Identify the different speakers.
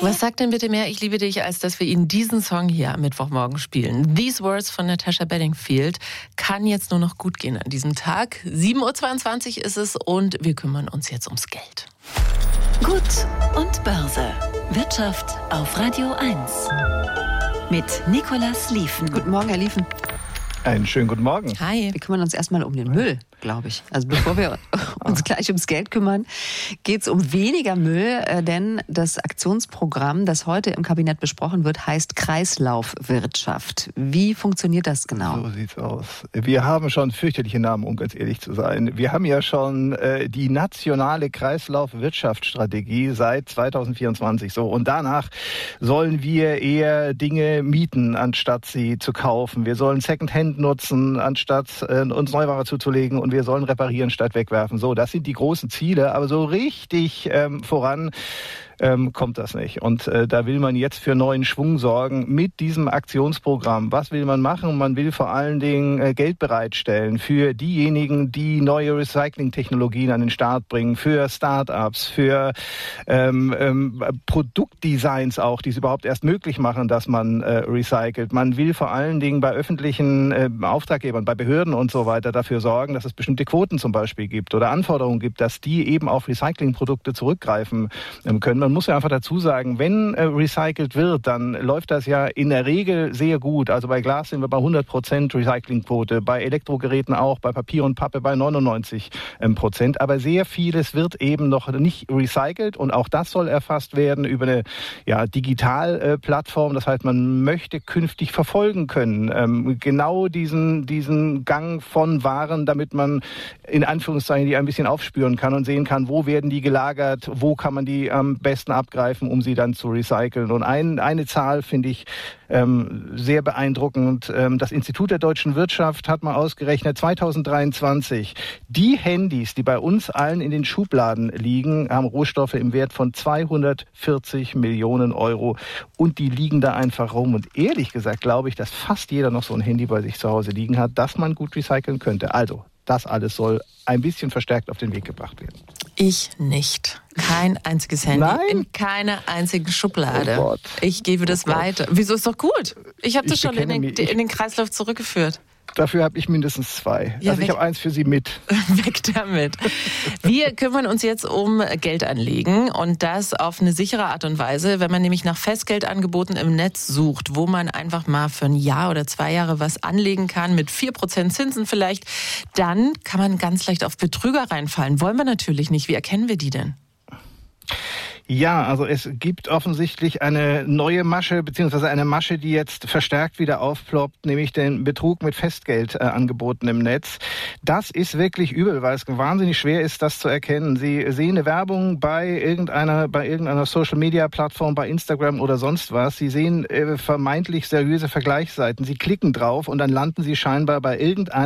Speaker 1: Was sagt denn bitte mehr Ich liebe dich, als dass wir Ihnen diesen Song hier am Mittwochmorgen spielen? These Words von Natasha Bedingfield kann jetzt nur noch gut gehen an diesem Tag. 7.22 Uhr ist es und wir kümmern uns jetzt ums Geld.
Speaker 2: Gut und Börse. Wirtschaft auf Radio 1. Mit Nicolas Lieven.
Speaker 3: Guten Morgen, Herr Lieven.
Speaker 4: Einen schönen guten Morgen.
Speaker 1: Hi.
Speaker 3: Wir kümmern uns erstmal um den Müll, glaube ich. Also bevor wir uns gleich ums Geld kümmern, geht es um weniger Müll, denn das Aktionsprogramm, das heute im Kabinett besprochen wird, heißt Kreislaufwirtschaft. Wie funktioniert das genau?
Speaker 4: So sieht's aus. Wir haben schon fürchterliche Namen, um ganz ehrlich zu sein. Wir haben ja schon die nationale Kreislaufwirtschaftsstrategie seit 2024. So, und danach sollen wir eher Dinge mieten, anstatt sie zu kaufen. Wir sollen Secondhand nutzen, anstatt uns Neuware zuzulegen, und wir sollen reparieren statt wegwerfen. So, das sind die großen Ziele, aber so richtig voran kommt das nicht. Und da will man jetzt für neuen Schwung sorgen mit diesem Aktionsprogramm. Was will man machen? Man will vor allen Dingen Geld bereitstellen für diejenigen, die neue Recycling-Technologien an den Start bringen, für Start-ups, für Produktdesigns auch, die es überhaupt erst möglich machen, dass man recycelt. Man will vor allen Dingen bei öffentlichen Auftraggebern, bei Behörden und so weiter dafür sorgen, dass es bestimmte Quoten zum Beispiel gibt oder Anforderungen gibt, dass die eben auf Recyclingprodukte zurückgreifen können. Man muss ja einfach dazu sagen, wenn recycelt wird, dann läuft das ja in der Regel sehr gut. Also bei Glas sind wir bei 100% Recyclingquote, bei Elektrogeräten auch, bei Papier und Pappe bei 99%. Aber sehr vieles wird eben noch nicht recycelt, und auch das soll erfasst werden über eine Digitalplattform. Das heißt, man möchte künftig verfolgen können, genau diesen Gang von Waren, damit man in Anführungszeichen die ein bisschen aufspüren kann und sehen kann, wo werden die gelagert, wo kann man die am besten abgreifen, um sie dann zu recyceln. Und eine Zahl finde ich sehr beeindruckend. Das Institut der deutschen Wirtschaft hat mal ausgerechnet, 2023, die Handys, die bei uns allen in den Schubladen liegen, haben Rohstoffe im Wert von 240 Millionen Euro, und die liegen da einfach rum. Und ehrlich gesagt glaube ich, dass fast jeder noch so ein Handy bei sich zu Hause liegen hat, das man gut recyceln könnte. Also, das alles soll ein bisschen verstärkt auf den Weg gebracht werden.
Speaker 1: Ich nicht. Kein einziges Handy.
Speaker 4: Nein?
Speaker 1: In keiner einzigen Schublade.
Speaker 4: Oh Gott.
Speaker 1: Ich gebe das weiter. Wieso, ist doch gut? Ich habe das schon in
Speaker 4: bekenne mich.
Speaker 1: den Kreislauf zurückgeführt.
Speaker 4: Dafür habe ich mindestens 2.
Speaker 1: Ja,
Speaker 4: also ich habe eins für Sie mit.
Speaker 1: Weg damit. Wir kümmern uns jetzt um Geldanlegen, und das auf eine sichere Art und Weise. Wenn man nämlich nach Festgeldangeboten im Netz sucht, wo man einfach mal für ein Jahr oder 2 Jahre was anlegen kann, mit 4% Zinsen vielleicht, dann kann man ganz leicht auf Betrüger reinfallen. Wollen wir natürlich nicht. Wie erkennen wir die denn?
Speaker 4: Ja, also es gibt offensichtlich eine neue Masche, beziehungsweise eine Masche, die jetzt verstärkt wieder aufploppt, nämlich den Betrug mit Festgeldangeboten im Netz. Das ist wirklich übel, weil es wahnsinnig schwer ist, das zu erkennen. Sie sehen eine Werbung bei irgendeiner Social-Media-Plattform, bei Instagram oder sonst was. Sie sehen vermeintlich seriöse Vergleichsseiten. Sie klicken drauf und dann landen Sie scheinbar bei irgendeiner